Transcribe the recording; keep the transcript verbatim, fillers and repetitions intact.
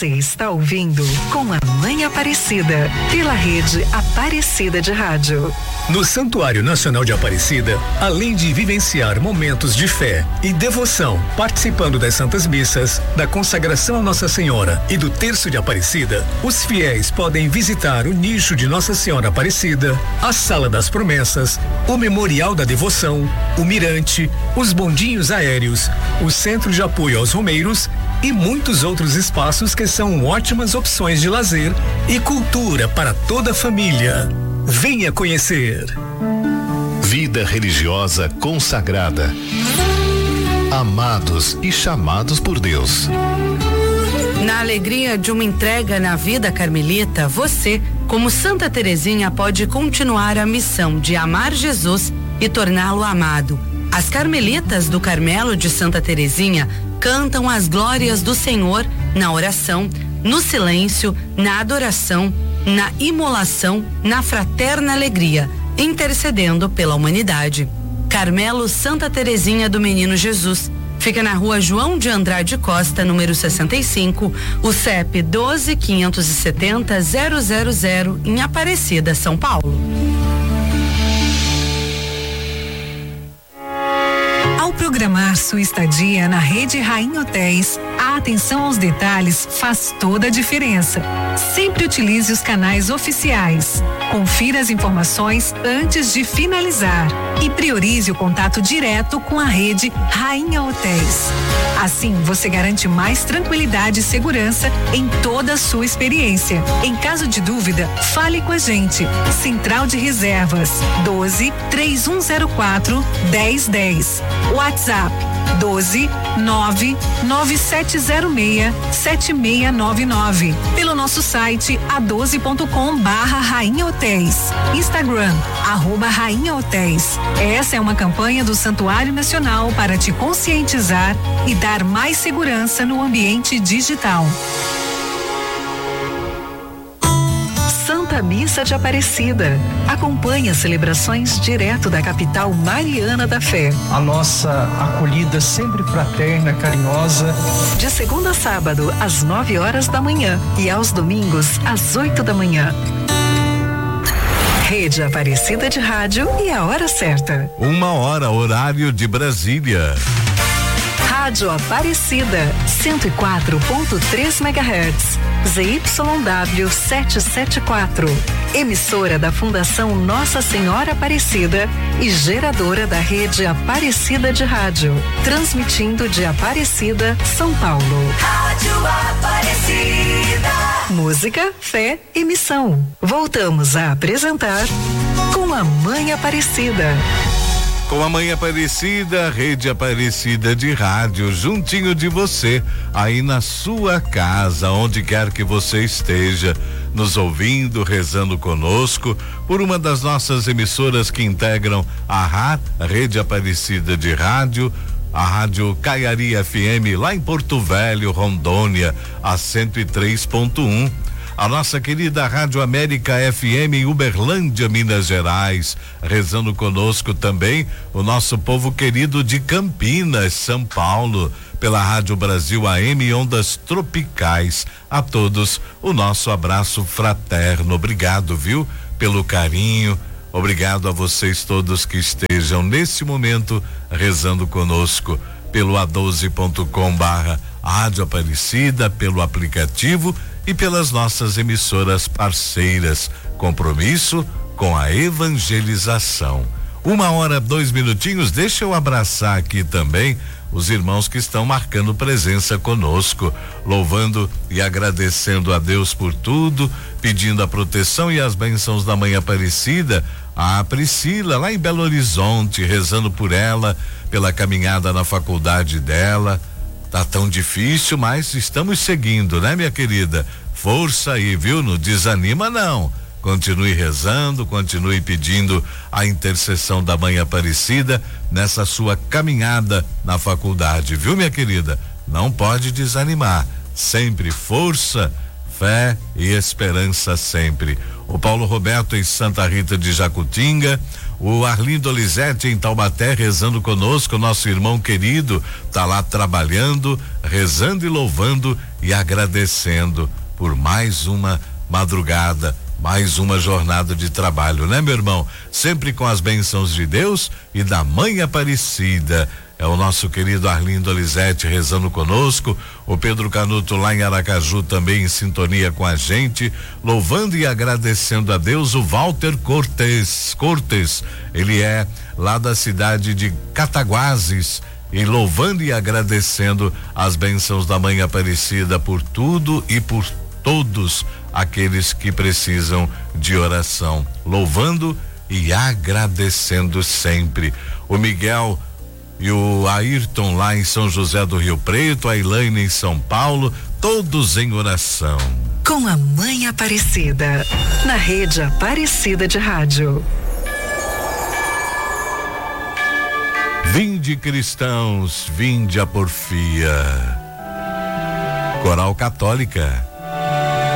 Você está ouvindo Com a Mãe Aparecida, pela rede Aparecida de Rádio. No Santuário Nacional de Aparecida, além de vivenciar momentos de fé e devoção, participando das Santas Missas, da consagração a Nossa Senhora e do Terço de Aparecida, os fiéis podem visitar o nicho de Nossa Senhora Aparecida, a Sala das Promessas, o Memorial da Devoção, o Mirante, os bondinhos aéreos, o Centro de Apoio aos Romeiros e muitos outros espaços que são ótimas opções de lazer e cultura para toda a família. Venha conhecer. Vida religiosa consagrada. Amados e chamados por Deus. Na alegria de uma entrega na vida carmelita, você, como Santa Teresinha, pode continuar a missão de amar Jesus e torná-lo amado. As carmelitas do Carmelo de Santa Teresinha cantam as glórias do Senhor na oração, no silêncio, na adoração, na imolação, na fraterna alegria, intercedendo pela humanidade. Carmelo Santa Teresinha do Menino Jesus. Fica na rua João de Andrade Costa, número sessenta e cinco, o C E P doze, quinhentos e setenta, zero zero zero, em Aparecida, São Paulo. Ao programar sua estadia na rede Rainha Hotéis, a atenção aos detalhes faz toda a diferença. Sempre utilize os canais oficiais. Confira as informações antes de finalizar e priorize o contato direto com a rede Rainha Hotéis. Assim, você garante mais tranquilidade e segurança em toda a sua experiência. Em caso de dúvida, fale com a gente. Central de Reservas doze, três um zero quatro, dez dez. WhatsApp doze, nove, nove sete zero seis, sete seis nove nove. Pelo nosso site a doze ponto com barra Rainha Hotéis. Instagram, arroba Rainha Hotéis. Essa é uma campanha do Santuário Nacional para te conscientizar e dar mais segurança no ambiente digital. Santa Missa de Aparecida. Acompanhe as celebrações direto da capital mariana da fé. A nossa acolhida sempre fraterna, carinhosa. De segunda a sábado, às nove horas da manhã e aos domingos, às oito da manhã. Rede Aparecida de Rádio e a hora certa. Uma hora, horário de Brasília. Rádio Aparecida, cento e quatro ponto três megahertz, Z Y W setecentos e setenta e quatro. Emissora da Fundação Nossa Senhora Aparecida e geradora da rede Aparecida de Rádio. Transmitindo de Aparecida, São Paulo. Rádio Aparecida. Música, fé e missão. Voltamos a apresentar Com a Mãe Aparecida. Com a Mãe Aparecida, Rede Aparecida de Rádio, juntinho de você, aí na sua casa, onde quer que você esteja, nos ouvindo, rezando conosco, por uma das nossas emissoras que integram a R A, Rede Aparecida de Rádio, a Rádio Caiari F M, lá em Porto Velho, Rondônia, a cento e três ponto um. A nossa querida Rádio América F M em Uberlândia, Minas Gerais, rezando conosco também o nosso povo querido de Campinas, São Paulo, pela Rádio Brasil A M Ondas Tropicais. A todos o nosso abraço fraterno. Obrigado, viu, pelo carinho. Obrigado a vocês todos que estejam nesse momento rezando conosco pelo a doze ponto com barra Rádio Aparecida, pelo aplicativo e pelas nossas emissoras parceiras. Compromisso com a evangelização. Uma hora, dois minutinhos. Deixa eu abraçar aqui também os irmãos que estão marcando presença conosco, louvando e agradecendo a Deus por tudo, pedindo a proteção e as bênçãos da Mãe Aparecida. A Priscila, lá em Belo Horizonte, rezando por ela, pela caminhada na faculdade dela. Tá tão difícil, mas estamos seguindo, né, minha querida? Força aí, viu? Não desanima, não. Continue rezando, continue pedindo a intercessão da Mãe Aparecida nessa sua caminhada na faculdade, viu, minha querida? Não pode desanimar. Sempre força, fé e esperança sempre. O Paulo Roberto em Santa Rita de Jacutinga, O Arlindo Olizete em Taubaté rezando conosco, nosso irmão querido, tá lá trabalhando, rezando e louvando e agradecendo por mais uma madrugada, mais uma jornada de trabalho, né, meu irmão? Sempre com as bênçãos de Deus e da Mãe Aparecida. É o nosso querido Arlindo Olizete rezando conosco, o Pedro Canuto lá em Aracaju também em sintonia com a gente, louvando e agradecendo a Deus. O Walter Cortes, Cortes, ele é lá da cidade de Cataguases, e louvando e agradecendo as bênçãos da Mãe Aparecida por tudo e por todos aqueles que precisam de oração, louvando e agradecendo sempre. O Miguel e o Ayrton lá em São José do Rio Preto, a Elaine em São Paulo, todos em oração. Com a Mãe Aparecida, na Rede Aparecida de Rádio. Vinde cristãos, vinde a porfia. Coral Católica.